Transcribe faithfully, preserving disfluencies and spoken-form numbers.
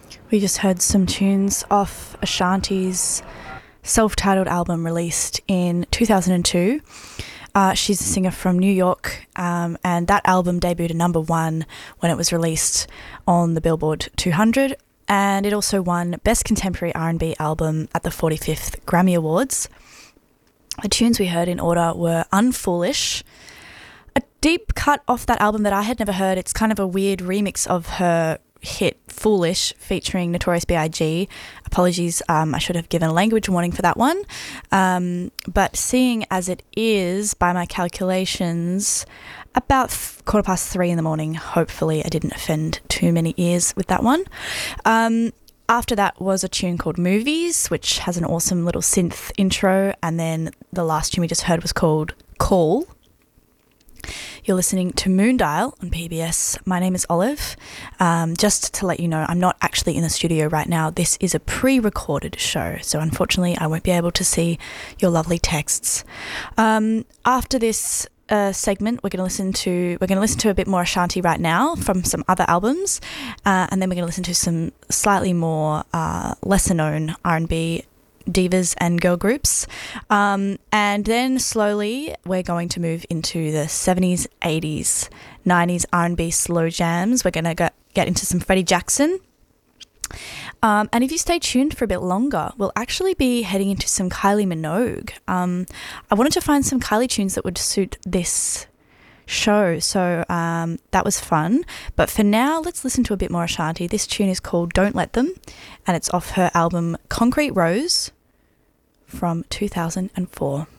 We just heard some tunes off Ashanti's self-titled album released in two thousand two. Uh, she's a singer from New York, um, and that album debuted at number one when it was released on the Billboard two hundred, and it also won Best Contemporary R and B Album at the forty-fifth Grammy Awards. The tunes we heard in order were Unfoolish, a deep cut off that album that I had never heard. It's kind of a weird remix of her hit Foolish featuring Notorious B I G. Apologies, um, I should have given a language warning for that one. Um, but seeing as it is, by my calculations, about th- quarter past three in the morning, hopefully I didn't offend too many ears with that one. Um, after that was a tune called Movies, which has an awesome little synth intro, and then the last tune we just heard was called Call. You're listening to Moondial on P B S. My name is Olive. Um, just to let you know, I'm not actually in the studio right now. This is a pre-recorded show, so unfortunately I won't be able to see your lovely texts. Um, after this uh, segment, we're going to listen to we're going to listen to a bit more Ashanti right now from some other albums, uh, and then we're going to listen to some slightly more uh, lesser-known R and B divas and girl groups, um, and then slowly we're going to move into the seventies, eighties, nineties R and B slow jams. We're going to go, get into some Freddie Jackson, um, and if you stay tuned for a bit longer, we'll actually be heading into some Kylie Minogue. um, I wanted to find some Kylie tunes that would suit this show, so um, that was fun. But for now, let's listen to a bit more Ashanti. This tune is called Don't Let Them, and it's off her album Concrete Rose from two thousand four.